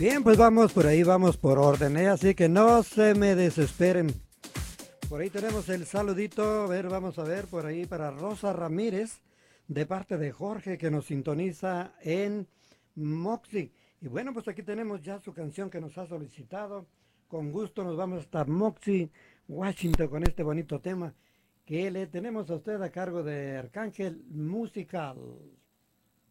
Bien, pues vamos por orden, ¿eh? Así que no se me desesperen. Por ahí tenemos el saludito, a ver, vamos a ver, por ahí para Rosa Ramírez, de parte de Jorge, que nos sintoniza en Moxie. Y bueno, pues aquí tenemos ya su canción que nos ha solicitado. Con gusto nos vamos hasta Moxie, Washington, con este bonito tema que le tenemos a usted a cargo de Arcángel Musical.